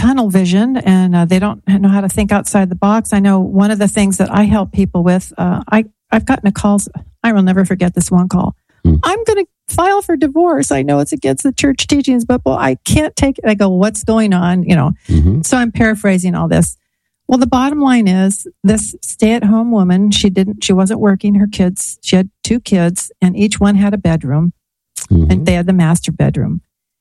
tunnel vision, and they don't know how to think outside the box. I know one of the things that I help people with, I've gotten a call. I will never forget this one call. I'm going to file for divorce. I know it's against the church teachings, but I can't take it. I go, what's going on? So I'm paraphrasing all this. Well, the bottom line is this stay-at-home woman, she wasn't working. Her kids, she had 2 kids, and each one had a bedroom, and they had the master bedroom.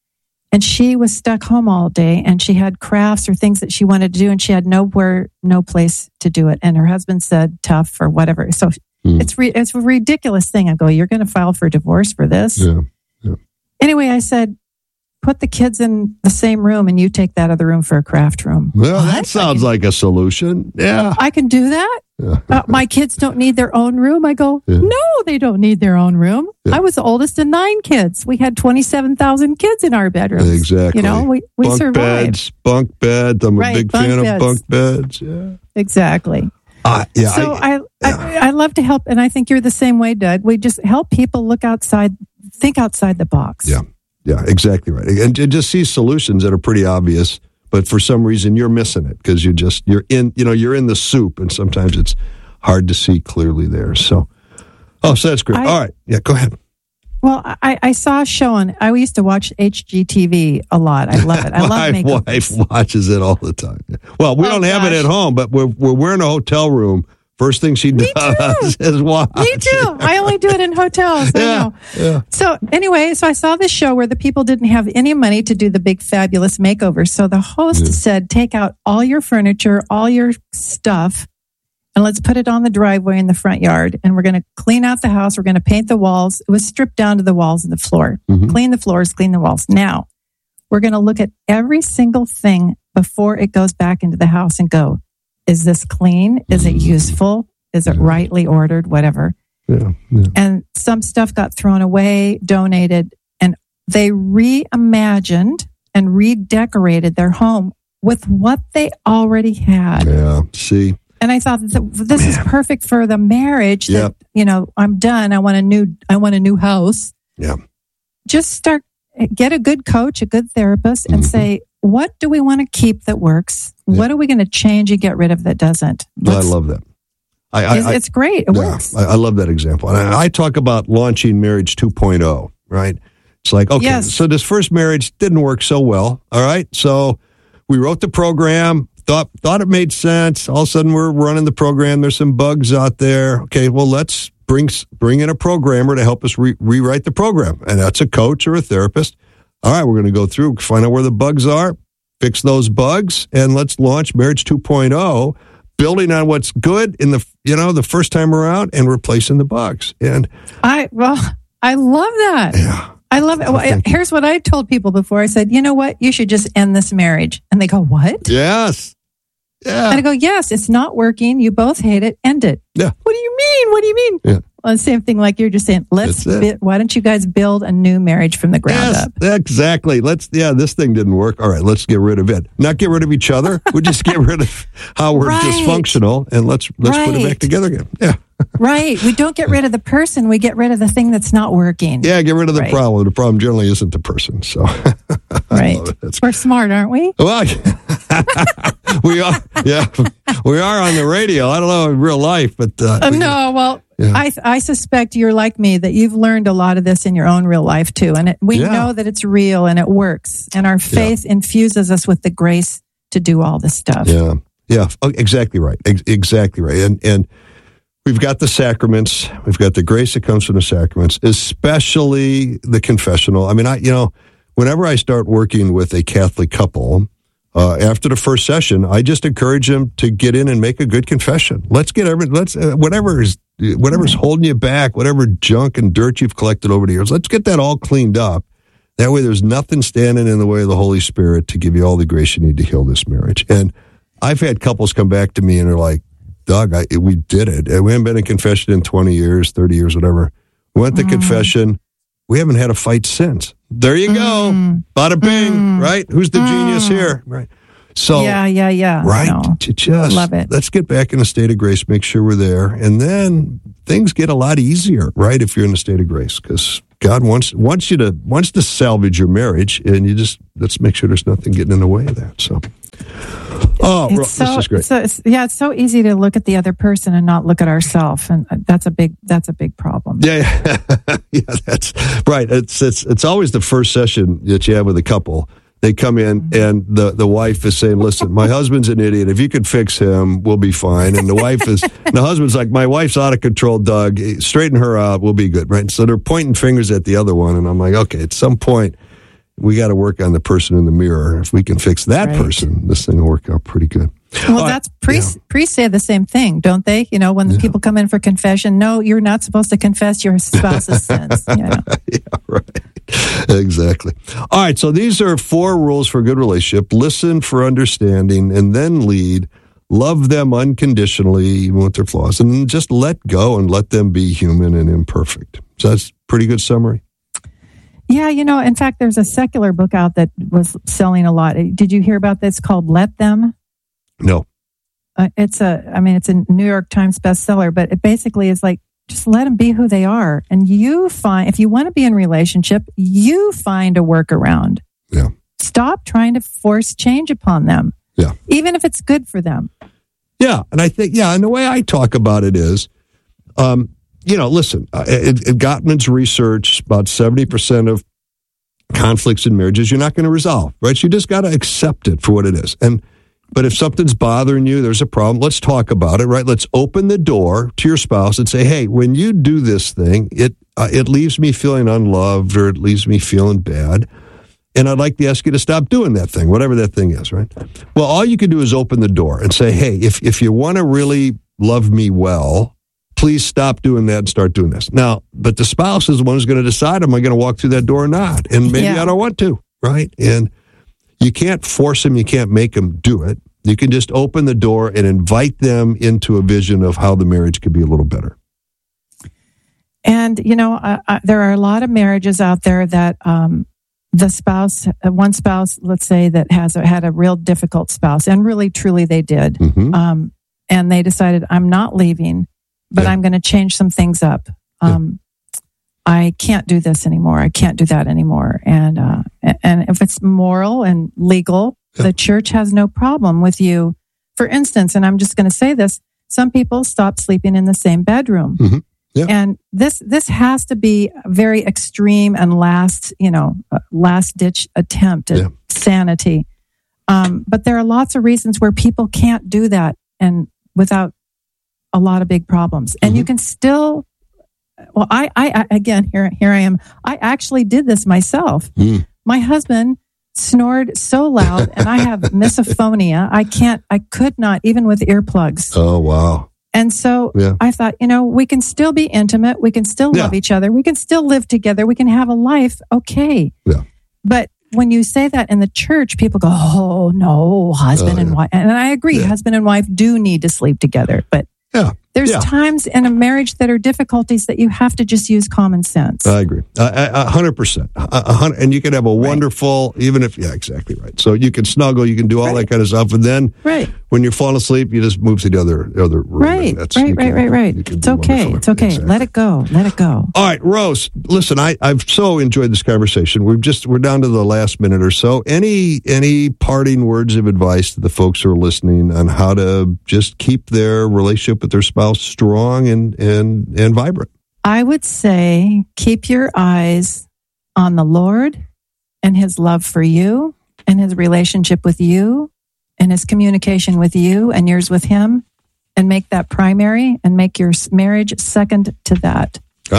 And she was stuck home all day, and she had crafts or things that she wanted to do, and she had no place to do it. And her husband said, tough or whatever. So it's a ridiculous thing. I go, you're going to file for divorce for this? Yeah. Anyway, I said, put the kids in the same room and you take that other room for a craft room. Well, that sounds like a solution. Yeah. I can do that. Yeah. My kids don't need their own room. I go, no, they don't need their own room. Yeah. I was the oldest of 9 kids. We had 27,000 kids in our bedrooms. Exactly. We survived. Bunk beds. I'm a big fan of bunk beds. Yeah. Exactly. So I love to help, and I think you're the same way, Doug. We just help people think outside the box. Yeah, exactly right. And just see solutions that are pretty obvious, but for some reason you're missing it because you're in the soup, and sometimes it's hard to see clearly there. So that's great. All right. Yeah, go ahead. Well, I saw a show I used to watch HGTV a lot. I love it. I love makeovers. My wife watches it all the time. Well, we don't have it at home, but we're in a hotel room. First thing she does is watch. Me too. I only do it in hotels. Yeah. So anyway, I saw this show where the people didn't have any money to do the big fabulous makeover. So the host said, take out all your furniture, all your stuff, and let's put it on the driveway in the front yard. And we're going to clean out the house. We're going to paint the walls. It was stripped down to the walls and the floor. Clean the floors, clean the walls. Now, we're going to look at every single thing before it goes back into the house and go, is this clean? Is it useful? Is it rightly ordered? Whatever. Yeah. And some stuff got thrown away, donated, and they reimagined and redecorated their home with what they already had. Yeah, see. And I thought this is perfect for the marriage. That, I'm done. I want a new house. Yeah. Just get a good coach, a good therapist, and say, what do we want to keep that works? What are we going to change and get rid of that doesn't? I love that. It's great. It works. I love that example. And I talk about launching marriage 2.0, right? It's like, okay, so this first marriage didn't work so well. All right. So we wrote the program, thought it made sense. All of a sudden we're running the program. There's some bugs out there. Okay. Well, let's bring in a programmer to help us rewrite the program. And that's a coach or a therapist. All right. We're going to go through, find out where the bugs are, fix those bugs, and let's launch marriage 2.0, building on what's good in the first time around and replacing the bugs. And I love that. Yeah. I love it. Here's what I told people before. I said, you know what? You should just end this marriage. And they go, what? Yes. Yeah. And I go, yes, it's not working. You both hate it. End it. Yeah. What do you mean? Yeah. Well, the same thing like you're just saying, why don't you guys build a new marriage from the ground up? Exactly. This thing didn't work. All right, let's get rid of it. Not get rid of each other. We'll just get rid of how we're dysfunctional, and let's put it back together again. Yeah. Right. We don't get rid of the person. We get rid of the thing that's not working. Yeah, get rid of the problem. The problem generally isn't the person. So, right. We're smart, aren't we? Well, we are. Yeah, we are on the radio. I don't know in real life, but I suspect you're like me, that you've learned a lot of this in your own real life too, and we know that it's real and it works, and our faith infuses us with the grace to do all this stuff. Yeah. Yeah. Oh, exactly right. Exactly right. And we've got the sacraments. We've got the grace that comes from the sacraments, especially the confessional. I mean, whenever I start working with a Catholic couple, after the first session, I just encourage them to get in and make a good confession. Let's get whatever's holding you back, whatever junk and dirt you've collected over the years, let's get that all cleaned up. That way there's nothing standing in the way of the Holy Spirit to give you all the grace you need to heal this marriage. And I've had couples come back to me and they're like, Doug, we did it. We haven't been in confession in 20 years, 30 years, whatever. We went to confession. We haven't had a fight since. There you go. Bada bing, right? Who's the genius here? Right. So, yeah. Right. To just love it. Let's get back in a state of grace, make sure we're there. And then things get a lot easier, right? If you're in a state of grace, because God wants to salvage your marriage, and let's make sure there's nothing getting in the way of that. So, this is great. It's so easy to look at the other person and not look at ourselves, and that's a big problem. Yeah, that's right. It's always the first session that you have with a couple. They come in and the wife is saying, "Listen, my husband's an idiot. If you could fix him, we'll be fine." And the husband's like, "My wife's out of control, Doug. Straighten her out, we'll be good." Right? So they're pointing fingers at the other one, and I'm like, okay, at some point, we got to work on the person in the mirror. If we can fix that person, this thing will work out pretty good. Well, that's priests say the same thing, don't they? When the people come in for confession, no, you're not supposed to confess your spouse's sins. Yeah, right. Exactly. All right, so these are 4 rules for a good relationship. Listen for understanding and then lead. Love them unconditionally, even with their flaws. And just let go and let them be human and imperfect. So that's a pretty good summary. Yeah, in fact, there's a secular book out that was selling a lot. Did you hear about this? It's called Let Them? No. It's a New York Times bestseller, but it basically is like, just let them be who they are. And if you want to be in a relationship, you find a workaround. Yeah. Stop trying to force change upon them. Yeah. Even if it's good for them. Yeah. And I think, and the way I talk about it is, listen, at Gottman's research, about 70% of conflicts in marriages you're not going to resolve, right? So you just got to accept it for what it is. But if something's bothering you, there's a problem, let's talk about it, right? Let's open the door to your spouse and say, hey, when you do this thing, it leaves me feeling unloved or it leaves me feeling bad. And I'd like to ask you to stop doing that thing, whatever that thing is, right? Well, all you can do is open the door and say, hey, if you want to really love me well, please stop doing that and start doing this. Now, but the spouse is the one who's going to decide, am I going to walk through that door or not? And maybe I don't want to, right? And you can't force them. You can't make them do it. You can just open the door and invite them into a vision of how the marriage could be a little better. And, there are a lot of marriages out there that the spouse, one spouse, let's say, that had a real difficult spouse, and really, truly they did. Mm-hmm. And they decided, I'm not leaving, but I'm going to change some things up. I can't do this anymore. I can't do that anymore. And if it's moral and legal, the church has no problem with you. For instance, and I'm just going to say this, some people stop sleeping in the same bedroom. Mm-hmm. Yeah. And this has to be a very extreme and last ditch attempt at sanity. But there are lots of reasons where people can't do that and without a lot of big problems. And you can still, well, I again, here I am. I actually did this myself. My husband snored so loud and I have misophonia. I could not, even with earplugs. Oh, wow. And so I thought, we can still be intimate. We can still love each other. We can still live together. We can have a life. Okay. Yeah. But when you say that in the church, people go, oh, no, husband and wife. And I agree, husband and wife do need to sleep together. But there's times in a marriage that are difficulties that you have to just use common sense. I agree. 100%. And you can have a wonderful, even if, exactly right. So you can snuggle, you can do all that kind of stuff. And then when you're falling asleep, you just move to the other room. Right. It's okay. It's okay. Exactly. Let it go. All right, Rose, listen, I've so enjoyed this conversation. We're down to the last minute or so. Any parting words of advice to the folks who are listening on how to just keep their relationship with their spouse strong and vibrant? I would say keep your eyes on the Lord and his love for you and his relationship with you and his communication with you and yours with him, and make that primary and make your marriage second to that.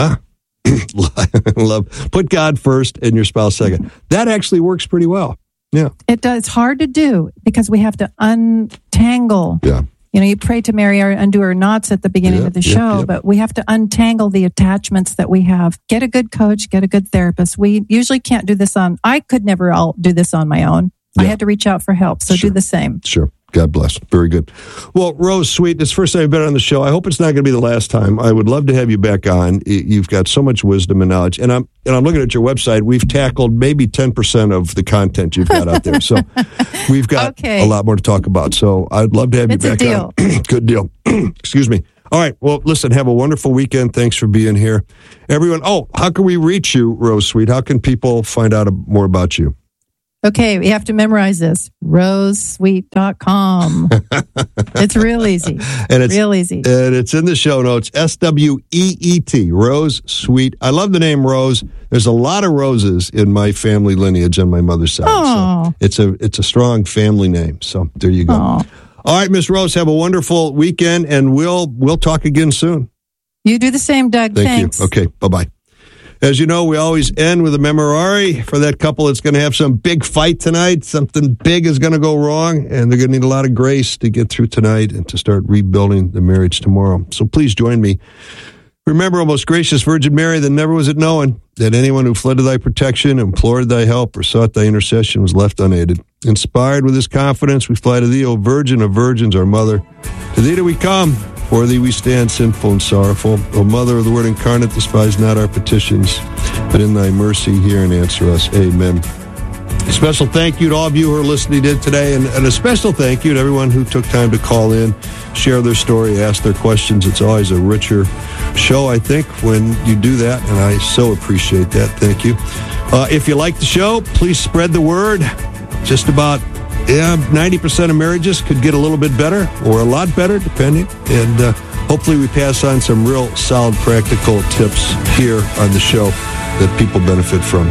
Love. Put God first and your spouse second. That actually works pretty well. Yeah. It does. It's hard to do because we have to untangle. Yeah. You pray to Mary, undo her knots at the beginning of the show, but we have to untangle the attachments that we have. Get a good coach, get a good therapist. We usually can't do this I could never do this on my own. I had to reach out for help, so do the same. Sure. God bless. Very good. Well, Rose Sweet, this is the first time you've been on the show. I hope it's not going to be the last time. I would love to have you back on. You've got so much wisdom and knowledge. And I'm looking at your website. We've tackled maybe 10% of the content you've got out there. So we've got a lot more to talk about. So I'd love to have you back on. Good deal. Excuse me. All right. Well, listen, have a wonderful weekend. Thanks for being here. Everyone, how can we reach you, Rose Sweet? How can people find out more about you? Okay, we have to memorize this. RoseSweet.com. It's real easy. And it's real easy. And it's in the show notes. SWEET, Rose Sweet. I love the name Rose. There's a lot of Roses in my family lineage on my mother's side. Oh. So it's a strong family name. So there you go. Oh. All right, Miss Rose, have a wonderful weekend, and we'll talk again soon. You do the same, Doug. Thanks. You. Okay, bye-bye. As you know, we always end with a memorare for that couple that's going to have some big fight tonight. Something big is going to go wrong, and they're going to need a lot of grace to get through tonight and to start rebuilding the marriage tomorrow. So please join me. Remember, O most gracious Virgin Mary, that never was it known that anyone who fled to thy protection, implored thy help, or sought thy intercession was left unaided. Inspired with this confidence, we fly to thee, O Virgin of Virgins, our Mother. To thee do we come. For thee we stand sinful and sorrowful. O Mother of the Word incarnate, despise not our petitions, but in thy mercy hear and answer us. Amen. A special thank you to all of you who are listening in today, and a special thank you to everyone who took time to call in, share their story, ask their questions. It's always a richer show, I think, when you do that, and I so appreciate that. Thank you. If you like the show, please spread the word. Just about 90% of marriages could get a little bit better or a lot better, depending. And hopefully we pass on some real solid practical tips here on the show that people benefit from.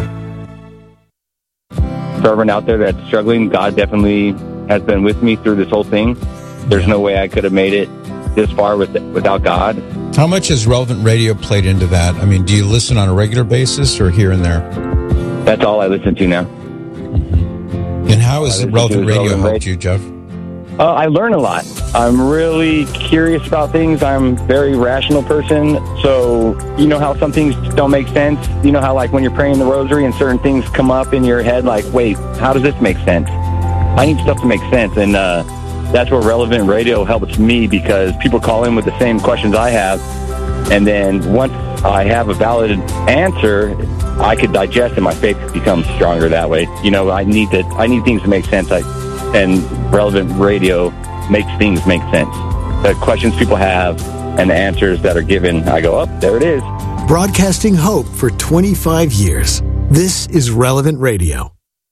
For everyone out there that's struggling, God definitely has been with me through this whole thing. There's no way I could have made it this far without God. How much has Relevant Radio played into that? I mean, do you listen on a regular basis or here and there? That's all I listen to now. And how has Relevant Radio helped you, Jeff? I learn a lot. I'm really curious about things. I'm a very rational person. So, you know how some things don't make sense? You know how, like, when you're praying the rosary and certain things come up in your head, like, wait, how does this make sense? I need stuff to make sense. And that's where Relevant Radio helps me, because people call in with the same questions I have. And then once I have a valid answer, I could digest, and my faith becomes stronger that way. You know, I need things to make sense. And Relevant Radio makes things make sense. The questions people have and the answers that are given, I go, oh, there it is. Broadcasting hope for 25 years. This is Relevant Radio.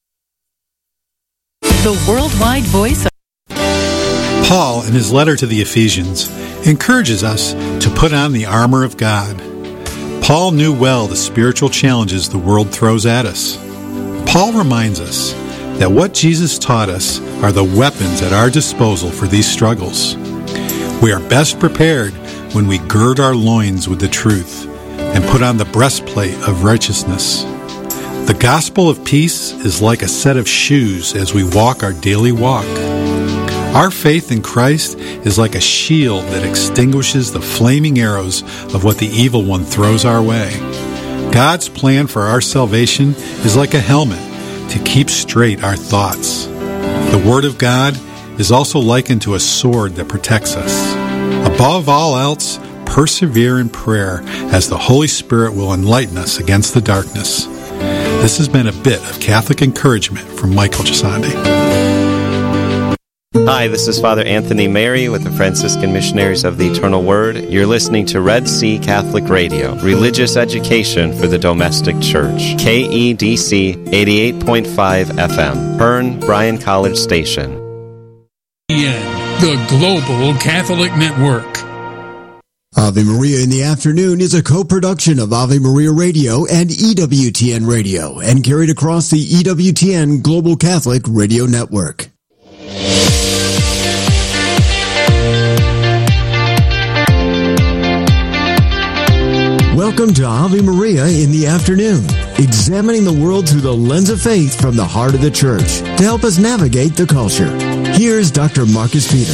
The worldwide voice of Paul, in his letter to the Ephesians, encourages us to put on the armor of God. Paul knew well the spiritual challenges the world throws at us. Paul reminds us that what Jesus taught us are the weapons at our disposal for these struggles. We are best prepared when we gird our loins with the truth and put on the breastplate of righteousness. The gospel of peace is like a set of shoes as we walk our daily walk. Our faith in Christ is like a shield that extinguishes the flaming arrows of what the evil one throws our way. God's plan for our salvation is like a helmet to keep straight our thoughts. The Word of God is also likened to a sword that protects us. Above all else, persevere in prayer as the Holy Spirit will enlighten us against the darkness. This has been a bit of Catholic encouragement from Michael Gisandi. Hi, this is Father Anthony Mary with the Franciscan Missionaries of the Eternal Word. You're listening to Red Sea Catholic Radio, religious education for the domestic church. KEDC 88.5 FM, Hearn Bryan College Station. The Global Catholic Network. Ave Maria in the Afternoon is a co-production of Ave Maria Radio and EWTN Radio and carried across the EWTN Global Catholic Radio Network. Welcome to Ave Maria in the Afternoon, examining the world through the lens of faith from the heart of the Church to help us navigate the culture. Here's Dr. Marcus Peter.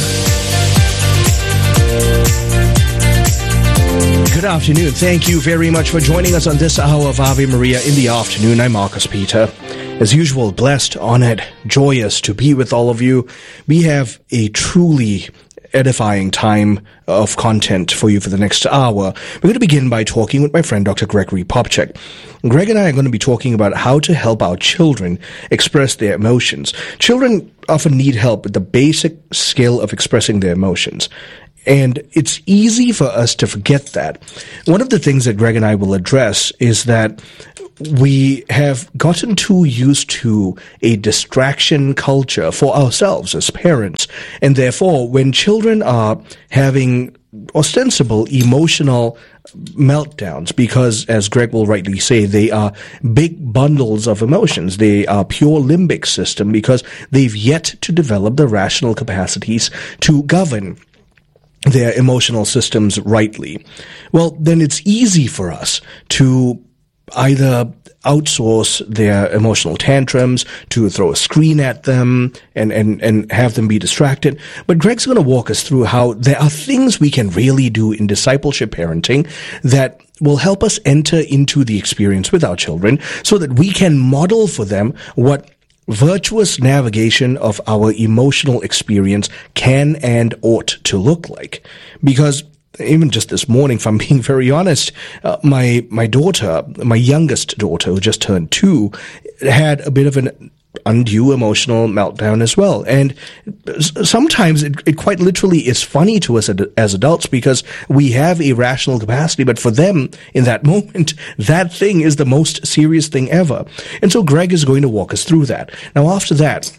Good afternoon. Thank you very much for joining us on this hour of Ave Maria in the Afternoon. I'm Marcus Peter. As usual, blessed, honored, joyous to be with all of you. We have a truly edifying time of content for you for the next hour. We're going to begin by talking with my friend, Dr. Gregory Popcak. Greg and I are going to be talking about how to help our children express their emotions. Children often need help with the basic skill of expressing their emotions. And it's easy for us to forget that. One of the things that Greg and I will address is that we have gotten too used to a distraction culture for ourselves as parents. And therefore, when children are having ostensible emotional meltdowns, because, as Greg will rightly say, they are big bundles of emotions. They are pure limbic system because they've yet to develop the rational capacities to govern their emotional systems rightly. Well, then it's easy for us to either outsource their emotional tantrums, to throw a screen at them and have them be distracted. But Greg's going to walk us through how there are things we can really do in discipleship parenting that will help us enter into the experience with our children so that we can model for them what virtuous navigation of our emotional experience can and ought to look like. Because even just this morning, if I'm being very honest, my daughter, my youngest daughter, who just turned 2, had a bit of an undue emotional meltdown as well. And sometimes it quite literally is funny to us as adults because we have a rational capacity, but for them in that moment, that thing is the most serious thing ever. And so Greg is going to walk us through that. Now, after that,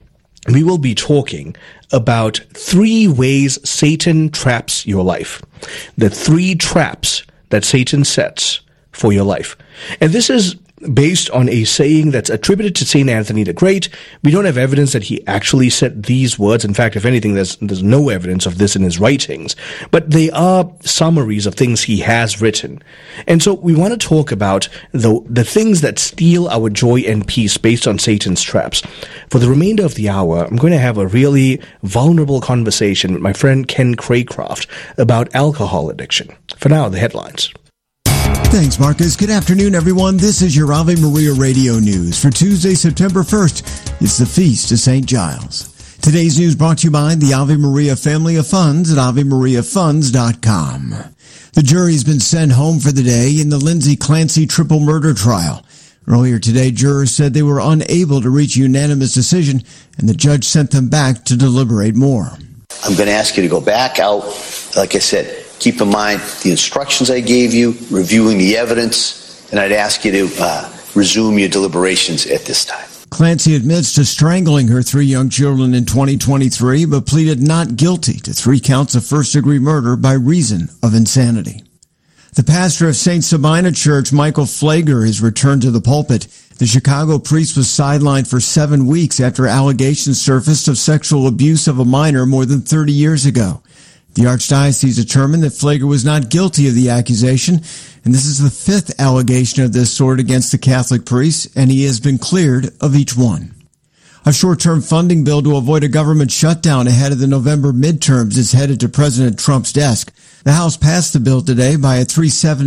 we will be talking about 3 ways Satan traps your life. The 3 traps that Satan sets for your life. And this is based on a saying that's attributed to St. Anthony the Great. We don't have evidence that he actually said these words. In fact, if anything, there's no evidence of this in his writings. But they are summaries of things he has written. And so we want to talk about the things that steal our joy and peace based on Satan's traps. For the remainder of the hour, I'm going to have a really vulnerable conversation with my friend Ken Craycroft about alcohol addiction. For now, the headlines. Thanks, Marcus. Good afternoon, everyone. This is your Ave Maria Radio News for Tuesday, September 1st. It's the Feast of St. Giles. Today's news brought to you by the Ave Maria Family of Funds at AveMariaFunds.com. The jury's been sent home for the day in the Lindsay Clancy triple murder trial. Earlier today, jurors said they were unable to reach a unanimous decision, and the judge sent them back to deliberate more. I'm going to ask you to go back out, like I said. Keep in mind the instructions I gave you, reviewing the evidence, and I'd ask you to resume your deliberations at this time. Clancy admits to strangling her 3 young children in 2023, but pleaded not guilty to 3 counts of first-degree murder by reason of insanity. The pastor of St. Sabina Church, Michael Flager, has returned to the pulpit. The Chicago priest was sidelined for 7 weeks after allegations surfaced of sexual abuse of a minor more than 30 years ago. The Archdiocese determined that Flager was not guilty of the accusation, and this is the 5th allegation of this sort against the Catholic priest, and he has been cleared of each one. A short-term funding bill to avoid a government shutdown ahead of the November midterms is headed to President Trump's desk. The House passed the bill today by a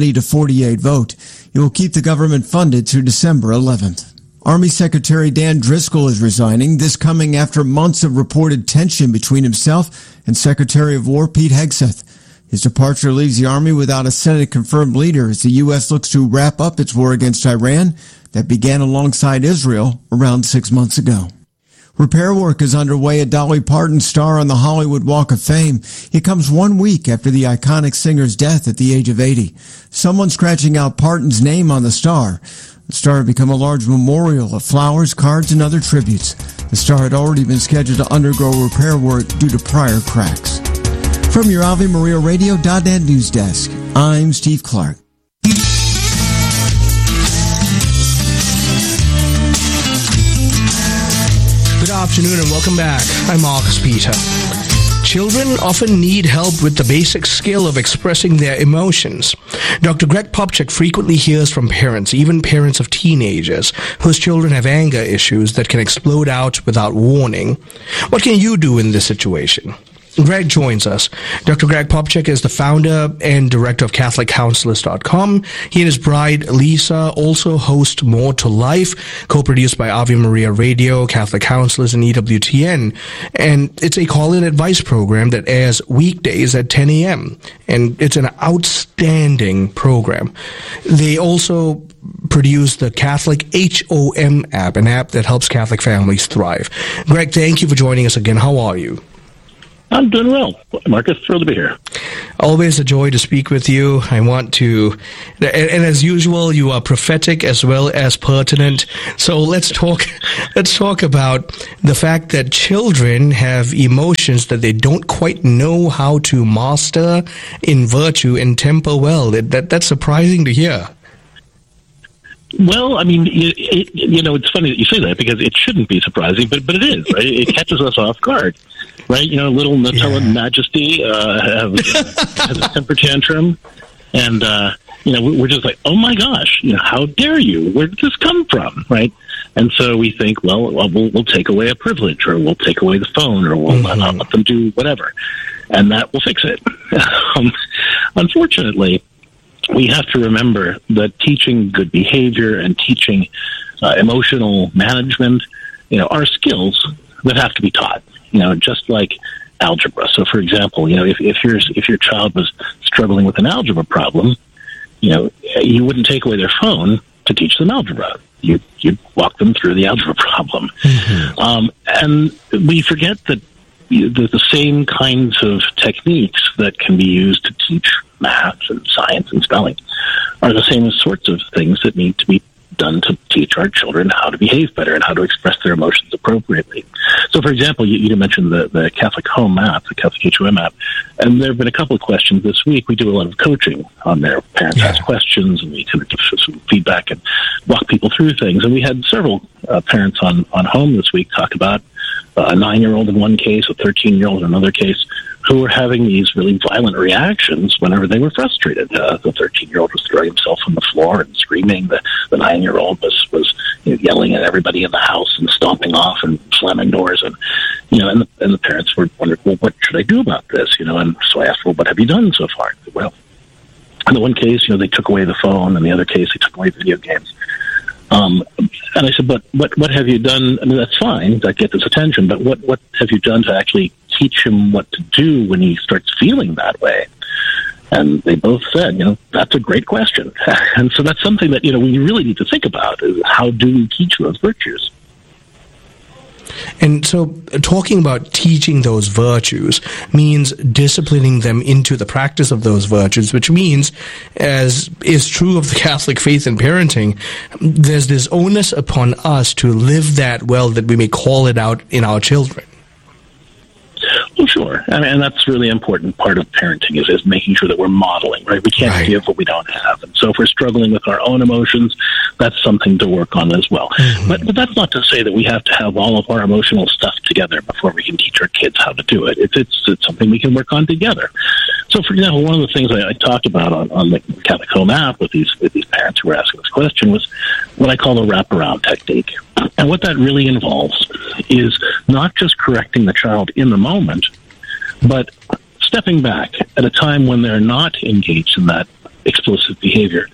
370-48 vote. It will keep the government funded through December 11th. Army Secretary Dan Driscoll is resigning, this coming after months of reported tension between himself and Secretary of War Pete Hegseth. His departure leaves the Army without a Senate-confirmed leader as the U.S. looks to wrap up its war against Iran that began alongside Israel around 6 months ago. Repair work is underway at Dolly Parton's star on the Hollywood Walk of Fame. It comes 1 week after the iconic singer's death at the age of 80. Someone scratching out Parton's name on the star. The star had become a large memorial of flowers, cards, and other tributes. The star had already been scheduled to undergo repair work due to prior cracks. From your Ave Maria Radio.net news desk, I'm Steve Clark. Good afternoon and welcome back. I'm Marcus Peter. Children often need help with the basic skill of expressing their emotions. Dr. Greg Popcak frequently hears from parents, even parents of teenagers, whose children have anger issues that can explode out without warning. What can you do in this situation? Greg joins us. Dr. Greg Popcak is the founder and director of CatholicCounselors.com. He and his bride, Lisa, also host More to Life, co-produced by Ave Maria Radio, Catholic Counselors, and EWTN. And it's a call-in advice program that airs weekdays at 10 a.m. And it's an outstanding program. They also produce the Catholic HOM app, an app that helps Catholic families thrive. Greg, thank you for joining us again. How are you? I'm doing well, Marcus. Thrilled to be here. Always a joy to speak with you. I want to, and as usual, you are prophetic as well as pertinent. So let's talk about the fact that children have emotions that they don't quite know how to master in virtue and temper well. That's surprising to hear. Well, I mean, it's funny that you say that because it shouldn't be surprising, but it is, right? It catches us off guard, right? Little Nutella Majesty has a temper tantrum, and, we're just like, oh my gosh, how dare you? Where did this come from, right? And so we think, well, we'll take away a privilege, or we'll take away the phone, or we'll not let them do whatever, and that will fix it. Unfortunately, we have to remember that teaching good behavior and teaching emotional management, are skills that have to be taught. Just like algebra. So, for example, if your child was struggling with an algebra problem, you wouldn't take away their phone to teach them algebra. You'd walk them through the algebra problem. Mm-hmm. And we forget that the same kinds of techniques that can be used to teach math and science and spelling are the same sorts of things that need to be done to teach our children how to behave better and how to express their emotions appropriately. So, for example, you mentioned the Catholic Home app, the Catholic HOM app, and there have been a couple of questions this week. We do a lot of coaching on there. Parents ask questions, and we kind of give some feedback and walk people through things. And we had several parents on Home this week talk about a 9-year-old in one case, a 13-year-old in another case, who were having these really violent reactions whenever they were frustrated. The 13-year-old was throwing himself on the floor and screaming. The 9-year-old was yelling at everybody in the house and stomping off and slamming doors. And and the parents were wondering, well, what should I do about this? And so I asked, well, what have you done so far? Well, in the one case, they took away the phone. In the other case, they took away video games. And I said, but what have you done? I mean, that's fine to get his attention, but what have you done to actually teach him what to do when he starts feeling that way? And they both said, that's a great question. And so that's something that, we really need to think about is how do we teach those virtues? And so talking about teaching those virtues means disciplining them into the practice of those virtues, which means, as is true of the Catholic faith and parenting, there's this onus upon us to live that well that we may call it out in our children. Well, sure. I mean, and that's really important part of parenting is making sure that we're modeling, right? We can't give what we don't have. And so if we're struggling with our own emotions, that's something to work on as well. Mm-hmm. But that's not to say that we have to have all of our emotional stuff together before we can teach our kids how to do it. It's something we can work on together. So, for example, one of the things I talked about on the Catholic Home app with these parents who were asking this question was what I call the wraparound technique. And what that really involves is not just correcting the child in the moment, but stepping back at a time when they're not engaged in that explicit behavior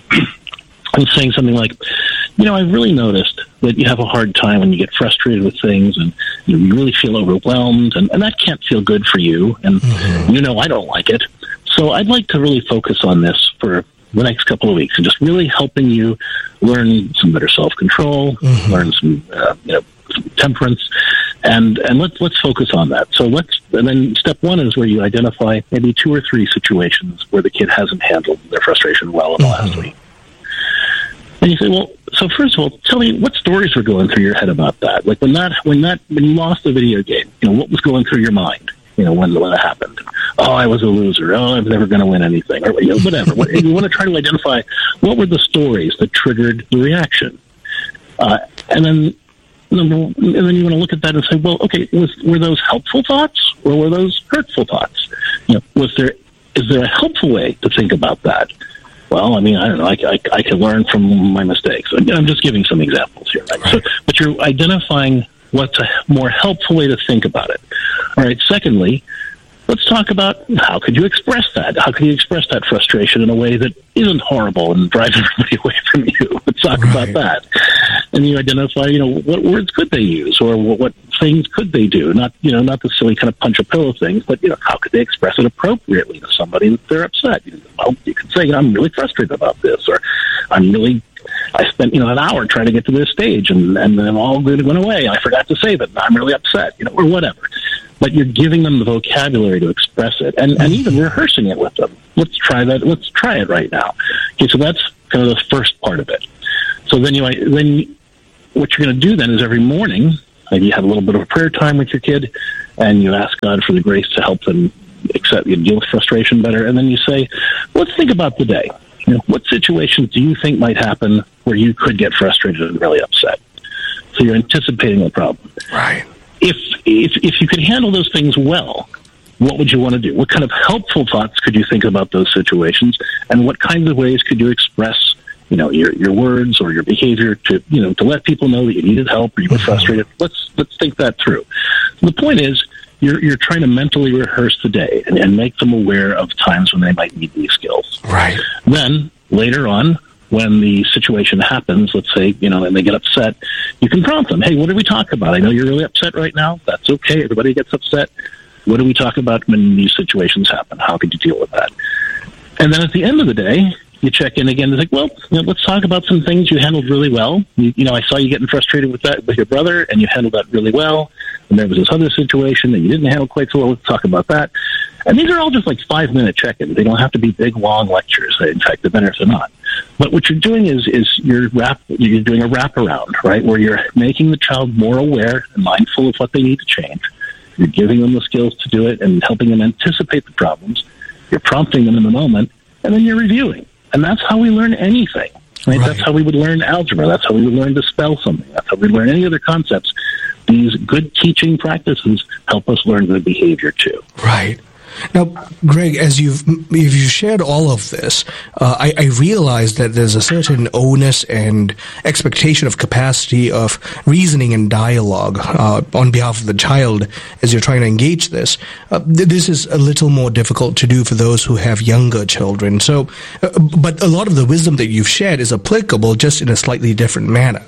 and saying something like, I've really noticed that you have a hard time when you get frustrated with things and you really feel overwhelmed, and that can't feel good for you, and I don't like it. So I'd like to really focus on this for the next couple of weeks and just really helping you learn some better self-control, learn some, some temperance, and let's focus on that. So and then step one is where you identify maybe 2 or 3 situations where the kid hasn't handled their frustration well in the last week. And you say, well, so first of all, tell me what stories were going through your head about that. Like when you lost the video game, what was going through your mind? When it happened. Oh, I was a loser. Oh, I'm never going to win anything, or whatever. You want to try to identify what were the stories that triggered the reaction, and then you want to look at that and say, well, okay, were those helpful thoughts or were those hurtful thoughts? Is there a helpful way to think about that? Well, I mean, I don't know. I can learn from my mistakes. I'm just giving some examples here, right? So, but you're identifying what's a more helpful way to think about it. All right. Secondly, let's talk about how could you express that? How can you express that frustration in a way that isn't horrible and drives everybody away from you? Let's talk about that. And you identify, what words could they use or what things could they do? Not the silly kind of punch a pillow things, but, how could they express it appropriately to somebody that they're upset? Well, you could say, I'm really frustrated about this, or I spent, an hour trying to get to this stage and then all good went away. I forgot to save it. And I'm really upset, or whatever. but you're giving them the vocabulary to express it, and even rehearsing it with them. Let's try that. Let's try it right now. Okay, so that's kind of the first part of it. So then what you're going to do then is every morning, maybe you have a little bit of a prayer time with your kid, and you ask God for the grace to help them deal with frustration better, and then you say, let's think about the day. What situations do you think might happen where you could get frustrated and really upset? So you're anticipating the problem. Right. If you could handle those things well, what would you want to do? What kind of helpful thoughts could you think about those situations, and what kinds of ways could you express, your words or your behavior to let people know that you needed help or you were frustrated? Let's think that through. So the point is, you're trying to mentally rehearse the day and make them aware of times when they might need these skills. Right. Then later on, when the situation happens, let's say, and they get upset, you can prompt them. Hey, what did we talk about? I know you're really upset right now. That's okay. Everybody gets upset. What do we talk about when these situations happen? How could you deal with that? And then at the end of the day, you check in again. It's like, well, let's talk about some things you handled really well. I saw you getting frustrated with your brother, and you handled that really well. And there was this other situation that you didn't handle quite so well. Let's talk about that. And these are all just like 5-minute check-ins. They don't have to be big, long lectures. In fact, they're better if they're not. But what you're doing is you're doing a wraparound, right, where you're making the child more aware and mindful of what they need to change. You're giving them the skills to do it and helping them anticipate the problems. You're prompting them in the moment, and then you're reviewing. And that's how we learn anything. Right? That's how we would learn algebra. That's how we would learn to spell something. That's how we learn any other concepts. These good teaching practices help us learn good behavior too. Right. Now, Greg, as you've shared all of this, I realize that there's a certain onus and expectation of capacity of reasoning and dialogue on behalf of the child as you're trying to engage this. This is a little more difficult to do for those who have younger children. So, but a lot of the wisdom that you've shared is applicable, just in a slightly different manner.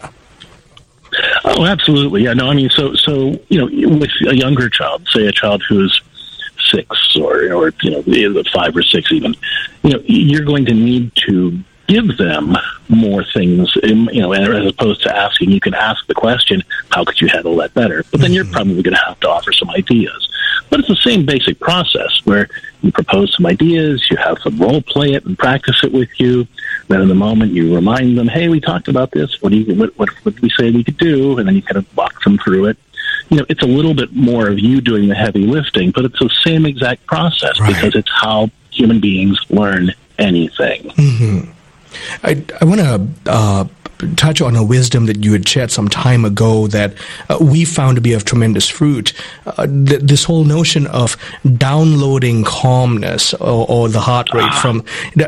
Oh, absolutely. Yeah. No, I mean, so with a younger child, say a child who's 6 or 5 or 6 even, you're going to need to give them more things, as opposed to asking. You can ask the question, how could you handle that better? But then you're probably going to have to offer some ideas. But it's the same basic process where you propose some ideas, you have them role play it and practice it with you. Then in the moment you remind them, hey, we talked about this. What did we say we could do? And then you kind of walk them through it. It's a little bit more of you doing the heavy lifting, but it's the same exact process because it's how human beings learn anything. Mm-hmm. I want to touch on a wisdom that you had shared some time ago that we found to be of tremendous fruit. This whole notion of downloading calmness or the heart rate from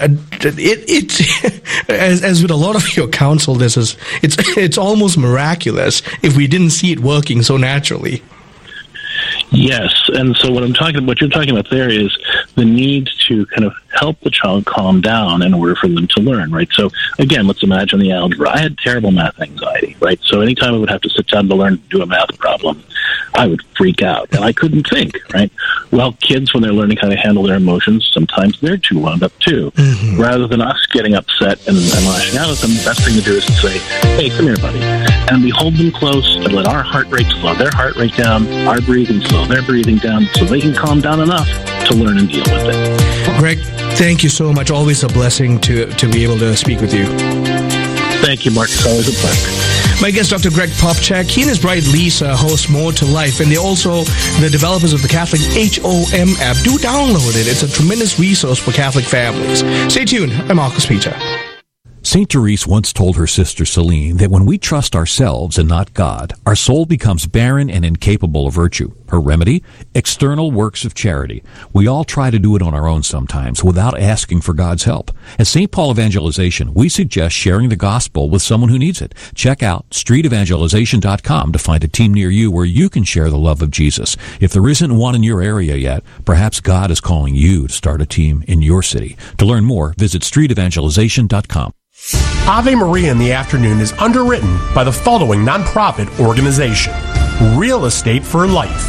it. As with a lot of your counsel, it's almost miraculous if we didn't see it working so naturally. Yes, and so what you're talking about there is the need to kind of help the child calm down in order for them to learn, right? So again, let's imagine the algebra. I had terrible math anxiety, right? So anytime I would have to sit down to learn to do a math problem, I would freak out, and I couldn't think, right? Well, kids, when they're learning how to handle their emotions, sometimes they're too wound up too. Mm-hmm. Rather than us getting upset and lashing out at them, the best thing to do is to say, hey, come here, buddy. And we hold them close and let our heart rate slow their heart rate down, our breathing slow their breathing down, so they can calm down enough to learn and deal with it. Greg, thank you so much. Always a blessing to be able to speak with you. Thank you, Mark. It's always a pleasure. My guest, Dr. Greg Popcak. He and his bride Lisa host More to Life, and they're also the developers of the Catholic HOM app. Do download it. It's a tremendous resource for Catholic families. Stay tuned. I'm Marcus Peter. St. Therese once told her sister Celine that when we trust ourselves and not God, our soul becomes barren and incapable of virtue. Her remedy? External works of charity. We all try to do it on our own sometimes without asking for God's help. At St. Paul Evangelization, we suggest sharing the gospel with someone who needs it. Check out streetevangelization.com to find a team near you where you can share the love of Jesus. If there isn't one in your area yet, perhaps God is calling you to start a team in your city. To learn more, visit streetevangelization.com. Ave Maria in the Afternoon is underwritten by the following nonprofit organization: Real Estate for Life,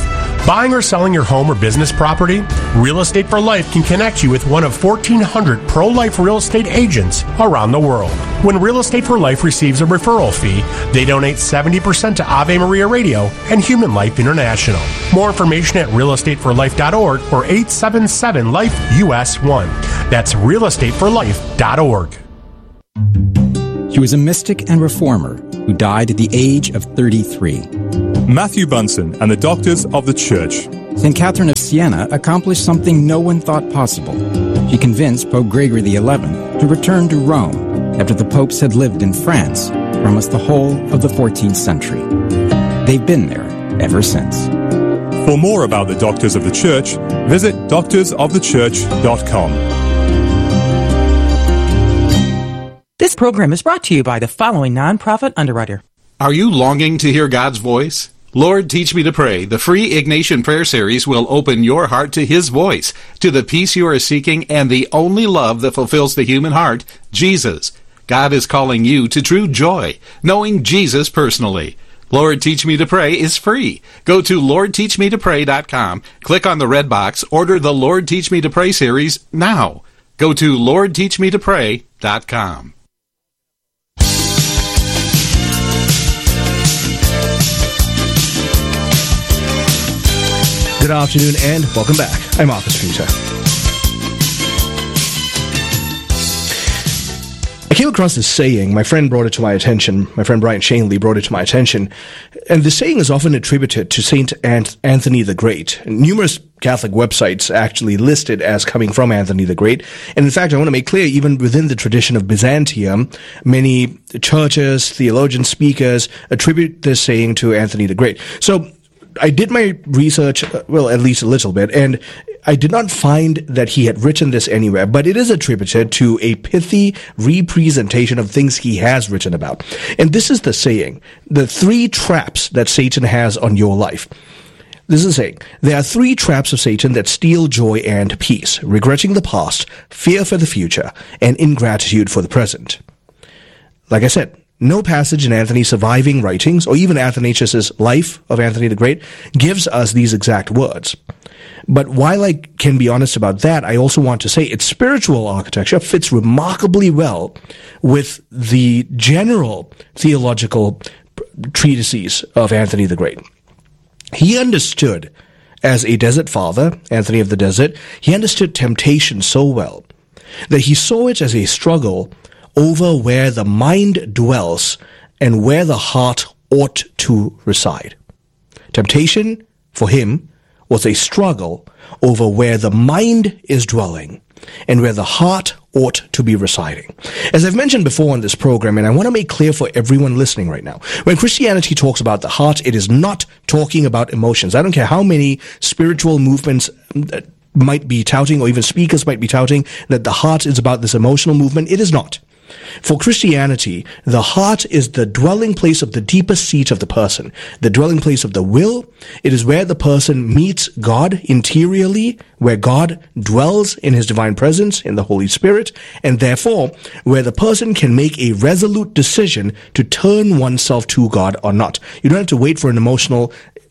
Buying or selling your home or business property? Real Estate for Life can connect you with one of 1,400 pro-life real estate agents around the world. When Real Estate for Life receives a referral fee, they donate 70% to Ave Maria Radio and Human Life International. More information at realestateforlife.org or 877-LIFE-US1. That's realestateforlife.org. He was a mystic and reformer who died at the age of 33. Matthew Bunson and the Doctors of the Church. St. Catherine of Siena accomplished something no one thought possible. She convinced Pope Gregory XI to return to Rome after the popes had lived in France for almost the whole of the 14th century. They've been there ever since. For more about the Doctors of the Church, visit doctorsofthechurch.com. This program is brought to you by the following nonprofit underwriter. Are you longing to hear God's voice? Lord, Teach Me to Pray, the free Ignatian Prayer Series will open your heart to His voice, to the peace you are seeking, and the only love that fulfills the human heart, Jesus. God is calling you to true joy, knowing Jesus personally. Lord, Teach Me to Pray is free. Go to LordTeachMeToPray.com, click on the red box, order the Lord, Teach Me to Pray series now. Go to LordTeachMeToPray.com. Good afternoon and welcome back. I'm Marcus Peter. I came across this saying. My friend brought it to my attention. My friend Brian Shanley brought it to my attention. And the saying is often attributed to Saint Anthony the Great. Numerous Catholic websites actually list it as coming from Anthony the Great. And in fact, I want to make clear, even within the tradition of Byzantium, many churches, theologians, speakers attribute this saying to Anthony the Great. So I did my research, well, at least a little bit, and I did not find that he had written this anywhere, but it is attributed to a pithy representation of things he has written about. And this is the saying, the 3 traps that Satan has on your life. This is saying, there are 3 traps of Satan that steal joy and peace: regretting the past, fear for the future, and ingratitude for the present. Like I said, no passage in Anthony's surviving writings, or even Athanasius' life of Anthony the Great, gives us these exact words. But while I can be honest about that, I also want to say its spiritual architecture fits remarkably well with the general theological treatises of Anthony the Great. He understood, as a desert father, Anthony of the Desert, he understood temptation so well that he saw it as a struggle over where the mind dwells and where the heart ought to reside. Temptation, for him, was a struggle over where the mind is dwelling and where the heart ought to be residing. As I've mentioned before on this program, and I want to make clear for everyone listening right now, when Christianity talks about the heart, it is not talking about emotions. I don't care how many spiritual movements might be touting, or even speakers might be touting, that the heart is about this emotional movement. It is not. For Christianity, the heart is the dwelling place of the deepest seat of the person, the dwelling place of the will. It is where the person meets God interiorly, where God dwells in His divine presence, in the Holy Spirit, and therefore where the person can make a resolute decision to turn oneself to God or not. You don't have to wait for an emotional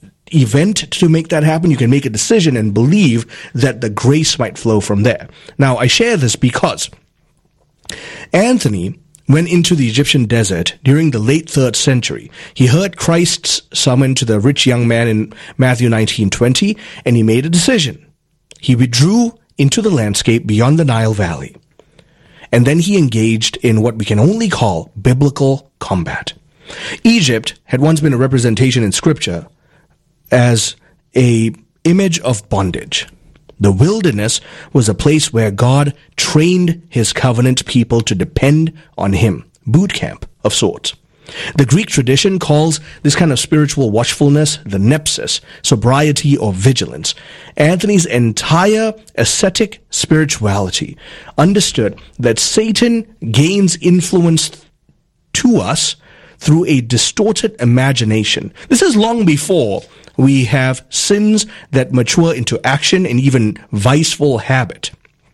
event to make that happen. You can make a decision and believe that the grace might flow from there. Now, I share this because Anthony went into the Egyptian desert during the late 3rd century. He heard Christ's summon to the rich young man in Matthew 19:20, and he made a decision. He withdrew into the landscape beyond the Nile Valley. And then he engaged in what we can only call biblical combat. Egypt had once been a representation in Scripture as an image of bondage. The wilderness was a place where God trained His covenant people to depend on Him. Boot camp of sorts. The Greek tradition calls this kind of spiritual watchfulness the nepsis, sobriety or vigilance. Anthony's entire ascetic spirituality understood that Satan gains influence to us through a distorted imagination. This is long before we have sins that mature into action and even viceful habit.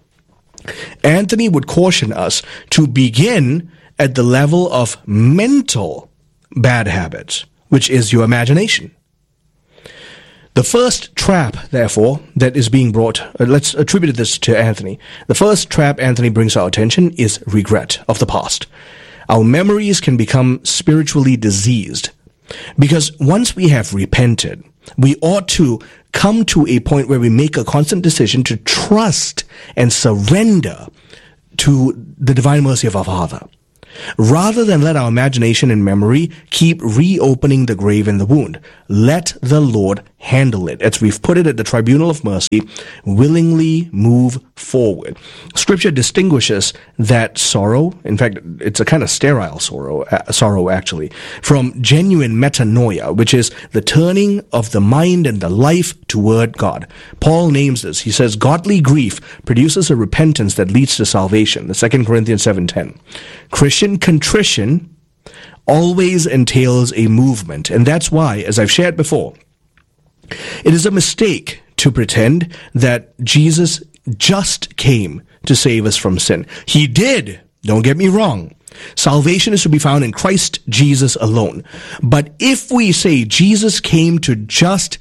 Anthony would caution us to begin at the level of mental bad habits, which is your imagination. The first trap, therefore, that is being brought, let's attribute this to Anthony. The first trap Anthony brings our attention is regret of the past. Our memories can become spiritually diseased because once we have repented, we ought to come to a point where we make a constant decision to trust and surrender to the divine mercy of our Father, rather than let our imagination and memory keep reopening the grave and the wound. Let the Lord handle it. As we've put it at the tribunal of mercy, willingly move forward. Scripture distinguishes that sorrow, in fact, it's a kind of sterile sorrow actually, from genuine metanoia, which is the turning of the mind and the life toward God. Paul names this. He says, godly grief produces a repentance that leads to salvation. The 2 Corinthians 7:10. Christian contrition always entails a movement, and that's why, as I've shared before, it is a mistake to pretend that Jesus just came to save us from sin. He did, don't get me wrong. Salvation is to be found in Christ Jesus alone. But if we say Jesus came to just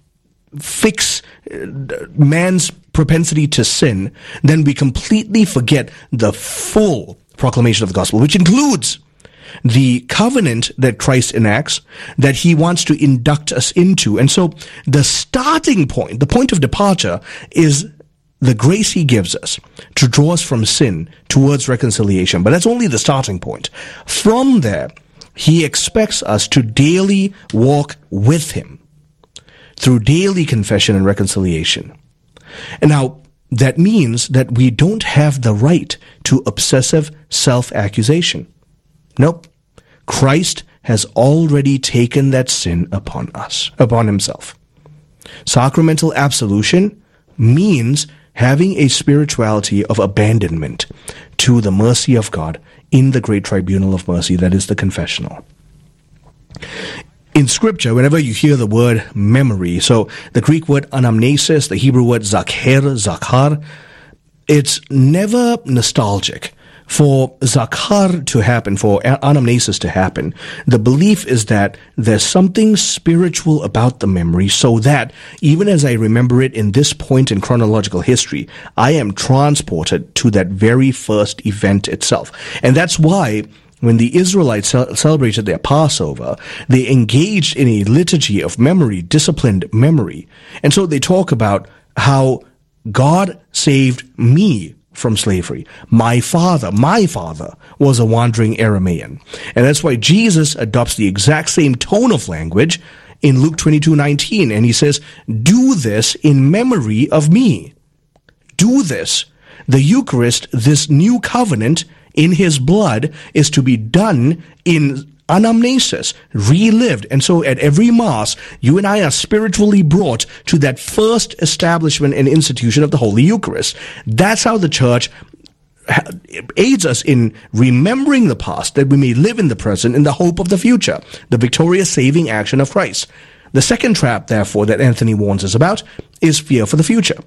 fix man's propensity to sin, then we completely forget the full proclamation of the gospel, which includes the covenant that Christ enacts, that he wants to induct us into. And so the starting point, the point of departure, is the grace he gives us to draw us from sin towards reconciliation. But that's only the starting point. From there, he expects us to daily walk with him through daily confession and reconciliation. And now, that means that we don't have the right to obsessive self-accusation. Nope. Christ has already taken that sin upon himself. Sacramental absolution means having a spirituality of abandonment to the mercy of God in the great tribunal of mercy, that is the confessional. In Scripture, whenever you hear the word memory, so the Greek word anamnesis, the Hebrew word zakhar, it's never nostalgic. For zakhar to happen, for anamnesis to happen, the belief is that there's something spiritual about the memory, so that even as I remember it in this point in chronological history, I am transported to that very first event itself. And that's why when the Israelites celebrated their Passover, they engaged in a liturgy of memory, disciplined memory. And so they talk about how God saved me from slavery. My father was a wandering Aramaean. And that's why Jesus adopts the exact same tone of language in Luke 22:19. And he says, do this in memory of me. Do this. The Eucharist, this new covenant in his blood, is to be done in anamnesis, relived. And so at every Mass, you and I are spiritually brought to that first establishment and institution of the Holy Eucharist. That's how the Church aids us in remembering the past, that we may live in the present in the hope of the future, the victorious saving action of Christ. The second trap, therefore, that Anthony warns us about is fear for the future.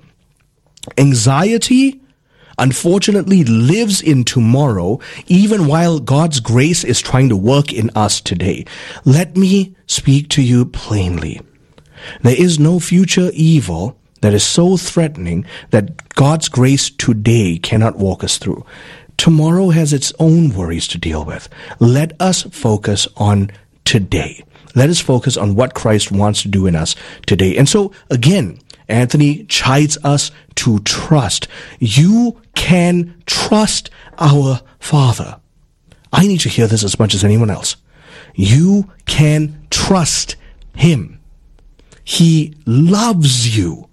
Anxiety, unfortunately, lives in tomorrow, even while God's grace is trying to work in us today. Let me speak to you plainly. There is no future evil that is so threatening that God's grace today cannot walk us through. Tomorrow has its own worries to deal with. Let us focus on today. Let us focus on what Christ wants to do in us today. And so, again, Anthony chides us to trust. You can trust our Father. I need to hear this as much as anyone else. You can trust him. He loves you.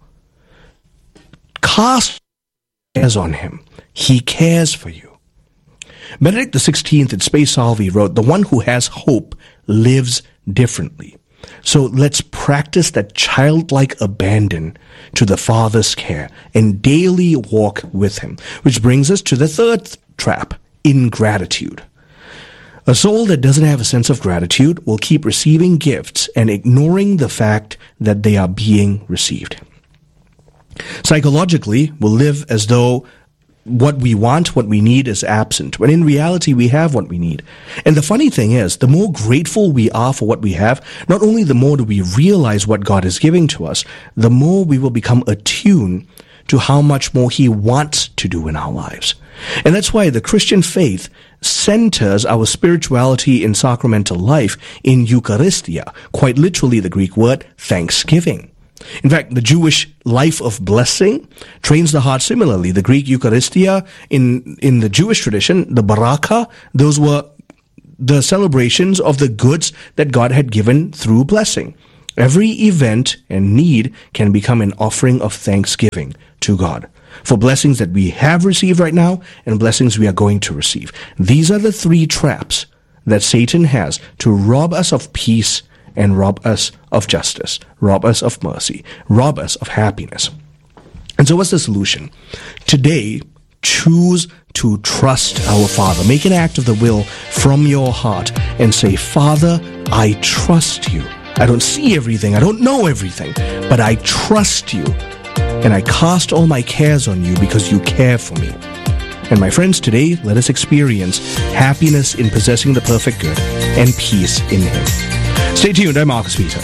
Cast cares on him. He cares for you. Benedict XVI at Spe Salvi wrote, the one who has hope lives differently. So let's practice that childlike abandon to the Father's care and daily walk with him. Which brings us to the third trap, ingratitude. A soul that doesn't have a sense of gratitude will keep receiving gifts and ignoring the fact that they are being received. Psychologically, we'll live as though what we want, what we need is absent, when in reality we have what we need. And the funny thing is, the more grateful we are for what we have, not only the more do we realize what God is giving to us, the more we will become attuned to how much more He wants to do in our lives. And that's why the Christian faith centers our spirituality in sacramental life in Eucharistia, quite literally the Greek word thanksgiving. In fact, the Jewish life of blessing trains the heart similarly. The Greek Eucharistia, in the Jewish tradition, the Baraka, those were the celebrations of the goods that God had given through blessing. Every event and need can become an offering of thanksgiving to God for blessings that we have received right now and blessings we are going to receive. These are the three traps that Satan has to rob us of peace and rob us of justice, rob us of mercy, rob us of happiness. And so what's the solution? Today, choose to trust our Father. Make an act of the will from your heart and say, Father, I trust you. I don't see everything, I don't know everything, but I trust you. And I cast all my cares on you because you care for me. And my friends, today, let us experience happiness in possessing the perfect good and peace in Him. Stay tuned. I'm Marcus Peter.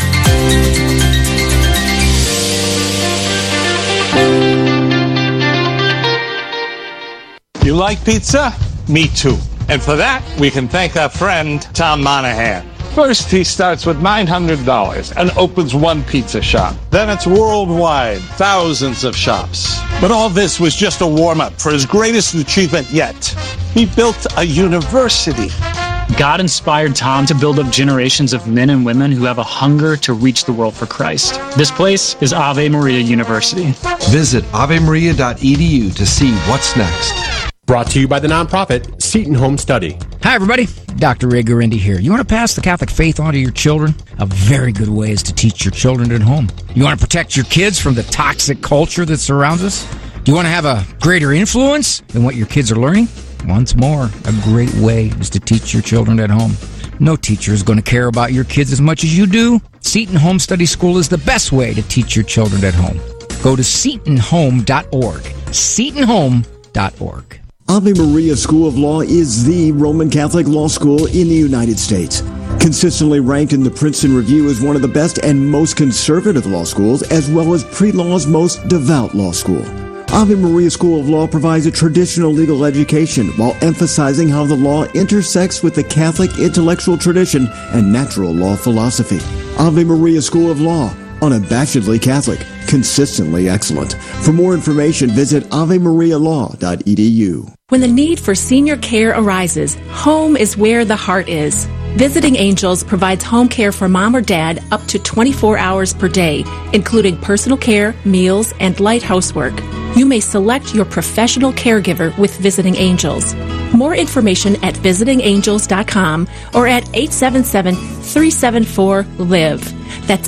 You like pizza? Me too. And for that, we can thank our friend, Tom Monahan. First, he starts with $900 and opens one pizza shop. Then it's worldwide, thousands of shops. But all this was just a warm-up for his greatest achievement yet. He built a university. God inspired Tom to build up generations of men and women who have a hunger to reach the world for Christ. This place is Ave Maria University. Visit avemaria.edu to see what's next. Brought to you by the nonprofit Seton Home Study. Hi, everybody. Dr. Ray Guarendi here. You want to pass the Catholic faith on to your children? A very good way is to teach your children at home. You want to protect your kids from the toxic culture that surrounds us? Do you want to have a greater influence than what your kids are learning? Once more, a great way is to teach your children at home. No teacher is going to care about your kids as much as you do. Seton Home Study School is the best way to teach your children at home. Go to setonhome.org. setonhome.org. Ave Maria School of Law is the Roman Catholic law school in the United States. Consistently ranked in the Princeton Review as one of the best and most conservative law schools, as well as pre-law's most devout law school. Ave Maria School of Law provides a traditional legal education while emphasizing how the law intersects with the Catholic intellectual tradition and natural law philosophy. Ave Maria School of Law, unabashedly Catholic, consistently excellent. For more information, visit avemarialaw.edu. When the need for senior care arises, home is where the heart is. Visiting Angels provides home care for mom or dad up to 24 hours per day, including personal care, meals, and light housework. You may select your professional caregiver with Visiting Angels. More information at visitingangels.com or at 877-374-LIVE. That's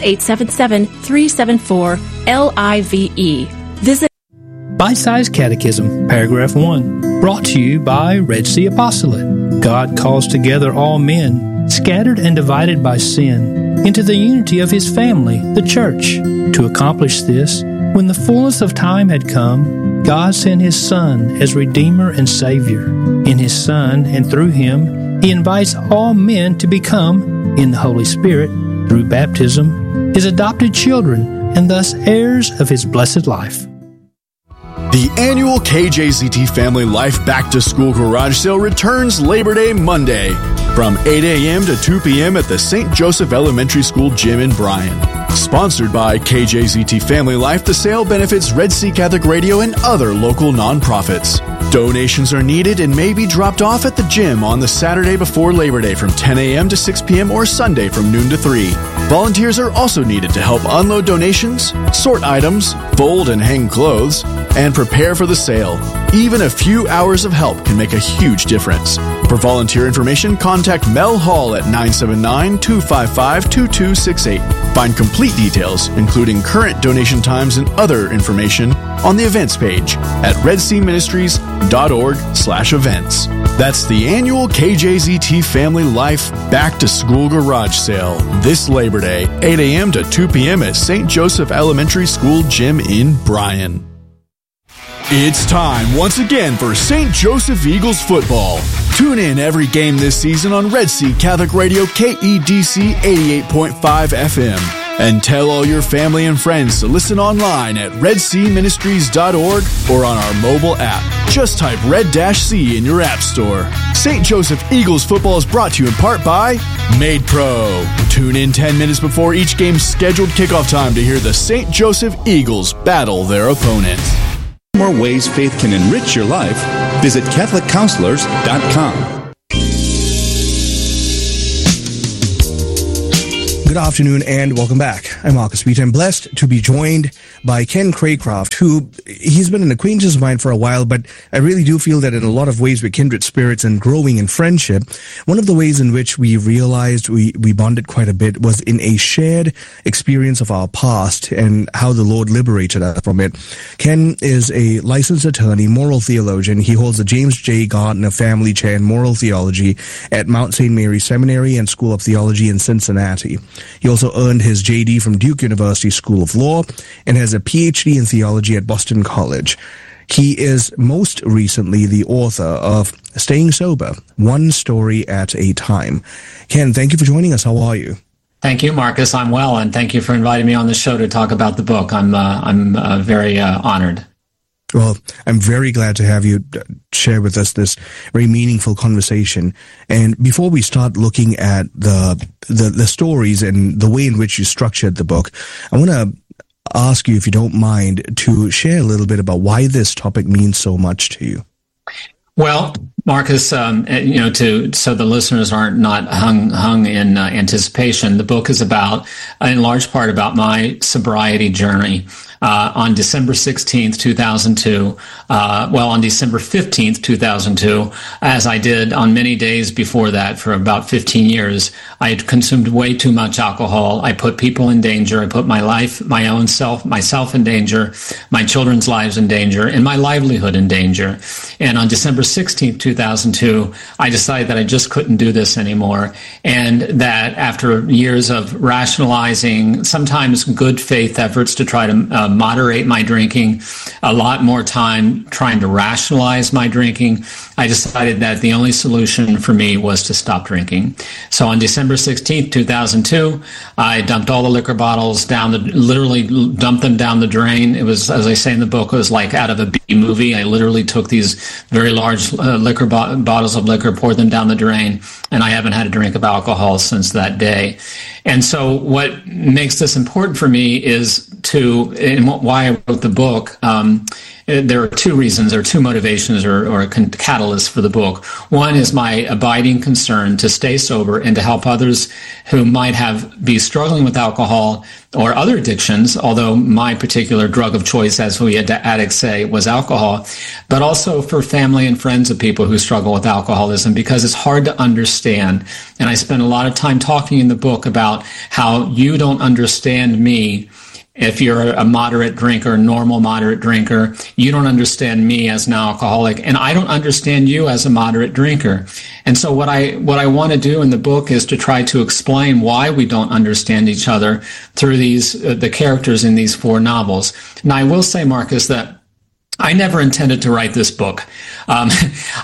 877-374-LIVE. Visit Bite-Sized Catechism, Paragraph 1, brought to you by Red Sea Apostolate. God calls together all men, scattered and divided by sin, into the unity of His family, the Church. To accomplish this, when the fullness of time had come, God sent His Son as Redeemer and Savior. In His Son and through Him, He invites all men to become, in the Holy Spirit, through baptism, His adopted children, and thus heirs of His blessed life. The annual KJZT Family Life Back to School Garage Sale returns Labor Day Monday from 8 a.m. to 2 p.m. at the St. Joseph Elementary School Gym in Bryan. Sponsored by KJZT Family Life, the sale benefits Red Sea Catholic Radio and other local nonprofits. Donations are needed and may be dropped off at the gym on the Saturday before Labor Day from 10 a.m. to 6 p.m. or Sunday from noon to 3. Volunteers are also needed to help unload donations, sort items, fold and hang clothes, and prepare for the sale. Even a few hours of help can make a huge difference. For volunteer information, contact Mel Hall at 979-255-2268. Find complete details, including current donation times and other information, on the events page at redseaministries.org/events. That's the annual KJZT Family Life Back to School Garage Sale this Labor Day, 8 a.m. to 2 p.m. at St. Joseph Elementary School Gym in Bryan. It's time once again for St. Joseph Eagles football. Tune in every game this season on Red Sea Catholic Radio KEDC 88.5 FM. And tell all your family and friends to listen online at redseaministries.org or on our mobile app. Just type Red-C in your app store. St. Joseph Eagles football is brought to you in part by Made Pro. Tune in 10 minutes before each game's scheduled kickoff time to hear the St. Joseph Eagles battle their opponents. More ways faith can enrich your life. Visit CatholicCounselors.com. Good afternoon and welcome back. I'm Marcus Peter. I'm blessed to be joined by Ken Craycroft, who he's been an acquaintance of mine for a while, but I really do feel that in a lot of ways we're kindred spirits and growing in friendship. One of the ways in which we realized we bonded quite a bit was in a shared experience of our past and how the Lord liberated us from it. Ken is a licensed attorney, moral theologian. He holds the James J. Gardner Family Chair in Moral Theology at Mount St. Mary Seminary and School of Theology in Cincinnati. He also earned his J.D. from Duke University School of Law and has a Ph.D. in theology at Boston College. He is most recently the author of Staying Sober, One Story at a Time. Ken, thank you for joining us. How are you? Thank you, Marcus. I'm well, and thank you for inviting me on the show to talk about the book. I'm very honored. Well, I'm very glad to have you share with us this very meaningful conversation. And before we start looking at the stories and the way in which you structured the book, I want to ask you, if you don't mind, to share a little bit about why this topic means so much to you. Well, Marcus, so the listeners aren't not hung in anticipation. The book is about, in large part, about my sobriety journey. On December 16th, 2002, on December 15th, 2002, as I did on many days before that for about 15 years, I had consumed way too much alcohol. I put people in danger. I put myself in danger, my children's lives in danger, and my livelihood in danger. And on December 16th, 2002, I decided that I just couldn't do this anymore. And that after years of rationalizing, sometimes good faith efforts to try to moderate my drinking, a lot more time trying to rationalize my drinking, I decided that the only solution for me was to stop drinking. So on December 16th, 2002, I dumped all the liquor bottles literally dumped them down the drain. It was, as I say in the book, it was like out of a B movie. I literally took these very large bottles of liquor, poured them down the drain, and I haven't had a drink of alcohol since that day. And so what makes this important for me is why I wrote the book. There are two reasons, or two motivations, or catalysts for the book. One is my abiding concern to stay sober and to help others who might be struggling with alcohol or other addictions, although my particular drug of choice, as we addicts say, was alcohol, but also for family and friends of people who struggle with alcoholism, because it's hard to understand. And I spend a lot of time talking in the book about how you don't understand me. If you're a moderate drinker, normal moderate drinker, you don't understand me as an alcoholic, and I don't understand you as a moderate drinker. And so what I want to do in the book is to try to explain why we don't understand each other through the characters in these four novels. Now, I will say, Marcus, that I never intended to write this book. And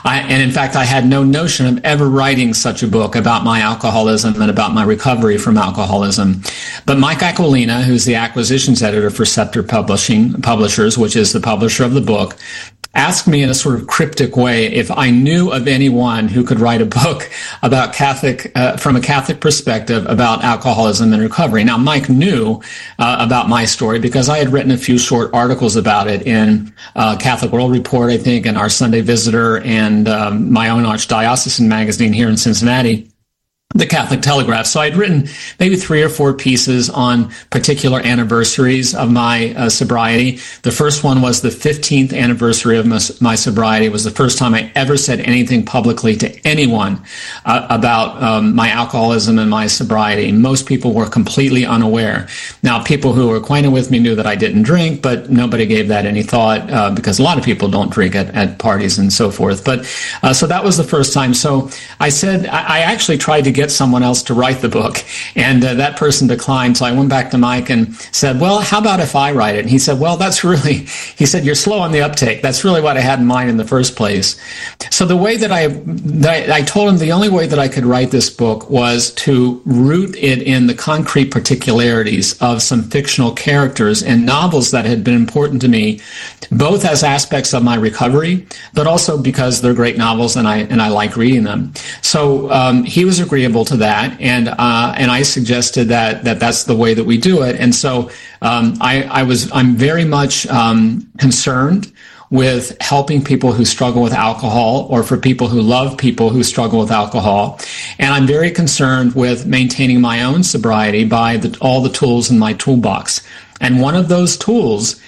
in fact, I had no notion of ever writing such a book about my alcoholism and about my recovery from alcoholism. But Mike Aquilina, who's the acquisitions editor for Scepter Publishers, which is the publisher of the book, asked me in a sort of cryptic way if I knew of anyone who could write a book about from a Catholic perspective about alcoholism and recovery. Now, Mike knew about my story because I had written a few short articles about it in Catholic World Report, I think, and Our Sunday Visitor, and my own archdiocesan magazine here in Cincinnati, the Catholic Telegraph. So I'd written maybe 3 or 4 pieces on particular anniversaries of my sobriety. The first one was the 15th anniversary of my sobriety. It was the first time I ever said anything publicly to anyone about my alcoholism and my sobriety. Most people were completely unaware. Now, people who were acquainted with me knew that I didn't drink, but nobody gave that any thought because a lot of people don't drink at parties and so forth. But so that was the first time. So I said, I actually tried to get someone else to write the book. And that person declined. So I went back to Mike and said, well, how about if I write it? And he said, well, he said, you're slow on the uptake. That's really what I had in mind in the first place. So the way that I told him the only way that I could write this book was to root it in the concrete particularities of some fictional characters and novels that had been important to me, both as aspects of my recovery, but also because they're great novels and I like reading them. So he was agreeable to that, and I suggested that's the way that we do it. And so I'm very much concerned with helping people who struggle with alcohol, or for people who love people who struggle with alcohol. And I'm very concerned with maintaining my own sobriety by all the tools in my toolbox. And one of those tools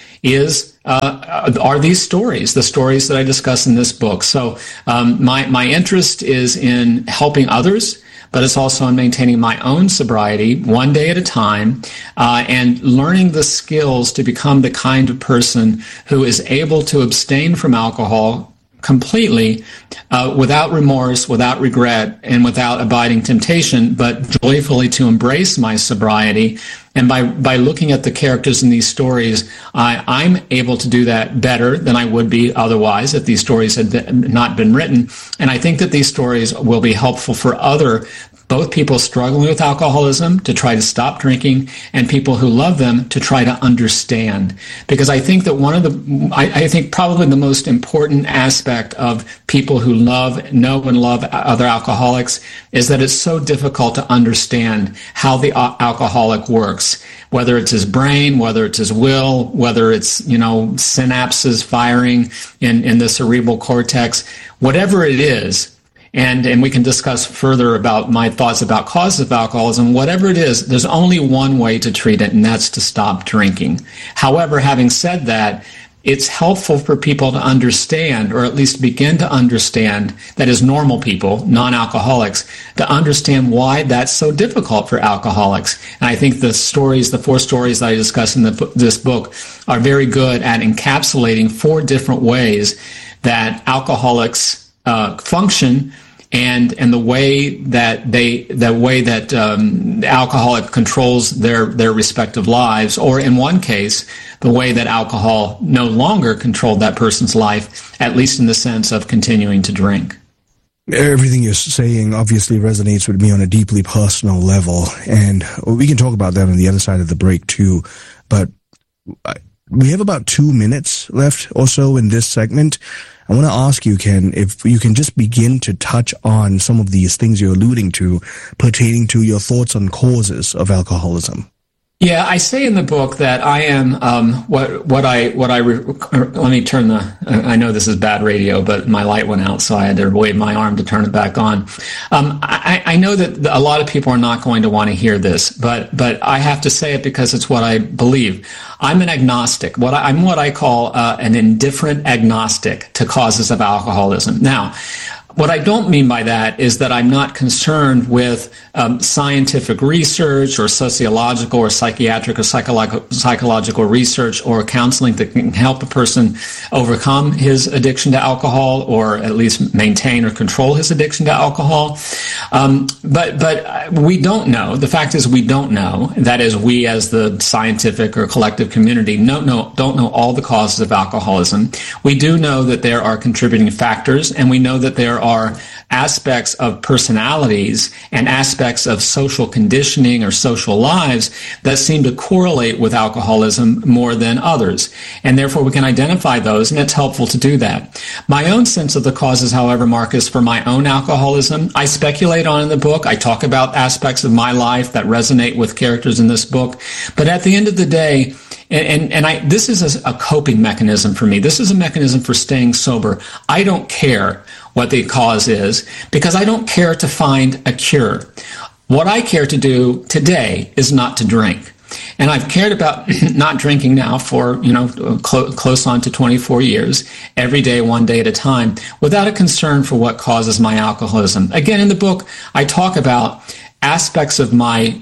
are these stories, the stories that I discuss in this book. So my interest is in helping others, but it's also in maintaining my own sobriety one day at a time, and learning the skills to become the kind of person who is able to abstain from alcohol completely, without remorse, without regret, and without abiding temptation, but joyfully to embrace my sobriety. And by looking at the characters in these stories, I'm able to do that better than I would be otherwise if these stories had not been written. And I think that these stories will be helpful for both people struggling with alcoholism to try to stop drinking, and people who love them to try to understand. Because I think that I think probably the most important aspect of people who know and love other alcoholics is that it's so difficult to understand how the alcoholic works, whether it's his brain, whether it's his will, whether it's, synapses firing in the cerebral cortex, whatever it is. And we can discuss further about my thoughts about causes of alcoholism. Whatever it is, there's only one way to treat it, and that's to stop drinking. However, having said that, it's helpful for people to understand, or at least begin to understand, that is normal people, non-alcoholics, to understand why that's so difficult for alcoholics. And I think the 4 stories that I discuss in this book are very good at encapsulating 4 different ways that alcoholics function, and the way that the alcoholic controls their respective lives, or in one case, the way that alcohol no longer controlled that person's life, at least in the sense of continuing to drink. Everything you're saying obviously resonates with me on a deeply personal level, and we can talk about that on the other side of the break too, but we have about 2 minutes left or so in this segment. I want to ask you, Ken, if you can just begin to touch on some of these things you're alluding to pertaining to your thoughts on causes of alcoholism. Yeah, I say in the book that I am let me turn I know this is bad radio, but my light went out, so I had to wave my arm to turn it back on. I know that a lot of people are not going to want to hear this, but I have to say it because it's what I believe. I'm an agnostic. I'm what I call an indifferent agnostic to causes of alcoholism. Now, what I don't mean by that is that I'm not concerned with scientific research or sociological or psychiatric or psychological research or counseling that can help a person overcome his addiction to alcohol, or at least maintain or control his addiction to alcohol. But we don't know. The fact is we don't know. That is, we as the scientific or collective community don't know all the causes of alcoholism. We do know that there are contributing factors, and we know that there are aspects of personalities and aspects of social conditioning or social lives that seem to correlate with alcoholism more than others. And therefore we can identify those, and it's helpful to do that. My own sense of the causes, however, Marcus, for my own alcoholism, I speculate on in the book. I talk about aspects of my life that resonate with characters in this book. But at the end of the day, this is a coping mechanism for me. This is a mechanism for staying sober. I don't care what the cause is, because I don't care to find a cure. What I care to do today is not to drink. And I've cared about not drinking now for, close on to 24 years, every day, one day at a time, without a concern for what causes my alcoholism. Again, in the book, I talk about aspects of my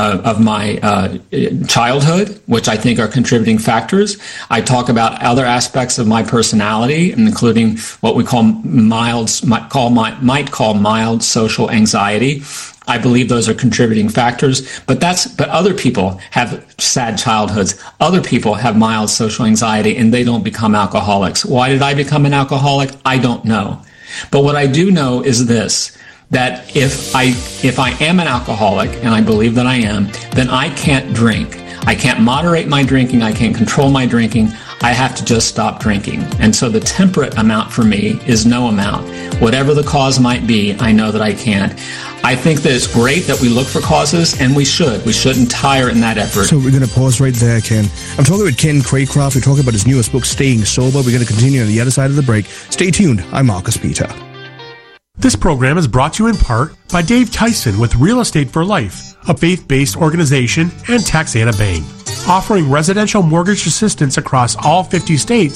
childhood, which I think are contributing factors. I talk about other aspects of my personality, including what we might call mild social anxiety, I believe those are contributing factors, but other people have sad childhoods. Other people have mild social anxiety and they don't become alcoholics. Why did I become an alcoholic? I don't know. But what I do know is this, that if I am an alcoholic, and I believe that I am, then I can't drink. I can't moderate my drinking. I can't control my drinking. I have to just stop drinking. And so the temperate amount for me is no amount. Whatever the cause might be, I know that I can't. I think that it's great that we look for causes, and we should. We shouldn't tire in that effort. So we're going to pause right there, Ken. I'm talking with Ken Craycroft. We're talking about his newest book, Staying Sober. We're going to continue on the other side of the break. Stay tuned. I'm Marcus Peter. This program is brought to you in part by Dave Tyson with Real Estate for Life, a faith-based organization, and Taxana Bank, offering residential mortgage assistance across all 50 states